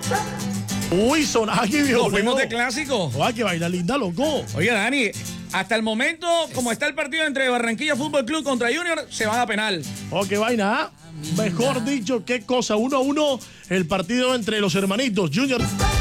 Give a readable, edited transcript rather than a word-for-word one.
Uy, sonaje, viejo. Nos fuimos de clásico. Oye, qué vaina linda, loco. Oye, Dani, hasta el momento, como está el partido entre Barranquilla Fútbol Club contra Junior, se van a penal. Oh, qué vaina, ¿ah? Mejor dicho, qué cosa. 1-1 el partido entre los hermanitos Junior.